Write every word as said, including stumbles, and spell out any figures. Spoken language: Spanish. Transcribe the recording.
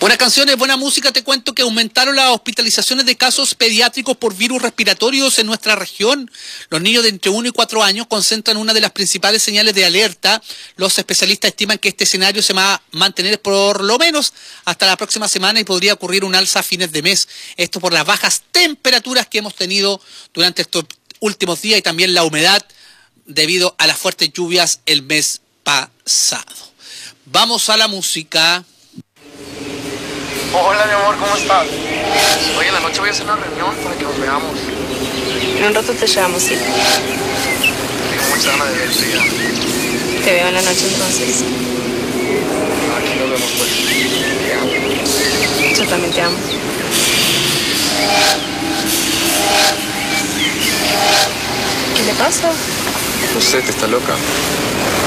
Buenas canciones, buena música. Te cuento que aumentaron las hospitalizaciones de casos pediátricos por virus respiratorios en nuestra región. Los niños de entre uno y cuatro años concentran una de las principales señales de alerta. Los especialistas estiman que este escenario se va a mantener por lo menos hasta la próxima semana y podría ocurrir un alza a fines de mes. Esto por las bajas temperaturas que hemos tenido durante estos últimos días y también la humedad debido a las fuertes lluvias el mes pasado. Vamos a la música. Hola, mi amor, ¿cómo estás? Hoy en la noche voy a hacer una reunión para que nos veamos. En un rato te llevamos, sí. Tengo mucha ganas de verte ya. Te veo en la noche entonces. Aquí nos vemos, pues. Te amo. Yo también te amo. ¿Qué le pasa? No sé, te está loca.